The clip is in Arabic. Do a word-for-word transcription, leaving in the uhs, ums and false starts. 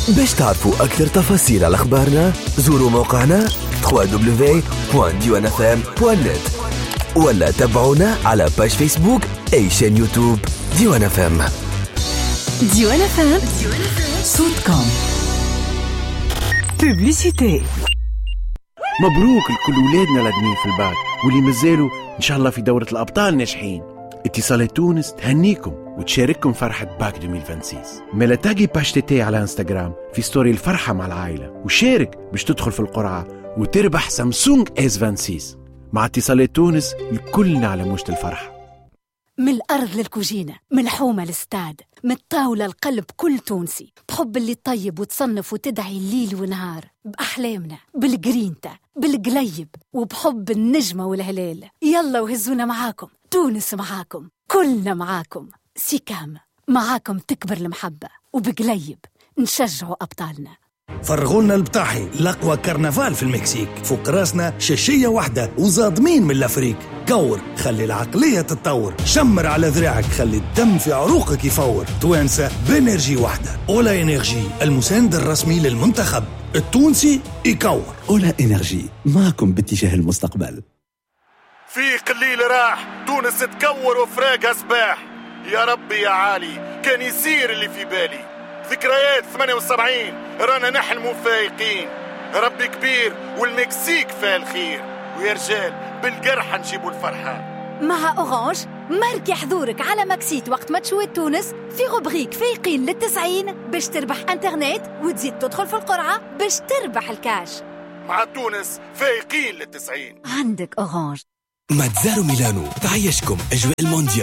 باش تعرفوا أكثر تفاصيل على أخبارنا زوروا موقعنا دبليو دبليو دبليو دوت ديوان اف ام دوت نت ولا تابعونا على باج فيسبوك أي شان يوتيوب ديوان اف ام. ديوان اف ام صوتكم. بوبليسيتي. مبروك لكل ولادنا الادمين في الباك واللي مازالوا ان شاء الله في دورة الابطال ناجحين. اتصالات تونس تهنيكم وتشارككم فرحة باك ألفين وستة. ملا تاقي باش تي على انستغرام في ستوري الفرحة مع العائلة وشارك باش تدخل في القرعة وتربح سامسونج اس ستة وعشرين. مع اتصالات تونس الكلنا على موجة الفرحة. من الأرض للكوجينة، من الحومة للستاد، من الطاولة القلب كل تونسي، بحب اللي طيب وتصنف وتدعي الليل ونهار، بأحلامنا، بالجرينتا، بالقليب، وبحب النجمة والهلال. يلا وهزونا معاكم، تونس معاكم، كلنا معاكم. سيكام معاكم تكبر المحبة، وبقليب نشجعوا أبطالنا. فرغولنا البطاحي الأقوى كرنفال في المكسيك، فوق راسنا شاشية واحدة وزادمين من الأفريق. كور خلي العقلية تتطور، شمر على ذراعك خلي الدم في عروقك يفور. توانسة بانرجي واحدة. أولا إنرجي المساند الرسمي للمنتخب التونسي يكور. أولا إنرجي معكم باتجاه المستقبل. في قليل راح تونس تكور وفراقها سباح. يا ربي يا عالي كان يصير اللي في بالي. ذكريات ثمانية وسبعين رانا نحلموا فايقين. ربي كبير والمكسيك فيها الخير. ويا رجال بالقرحة نجيبوا الفرحة. مع أورانج ماركي حضورك على ماكسيت وقت ما تشوت تونس في غبغيك فايقين للتسعين باش تربح انترنت وتزيد تدخل في القرعة باش تربح الكاش. مع تونس فايقين للتسعين. عندك أورانج. ماتزارو ميلانو تعيشكم أجواء المونديال.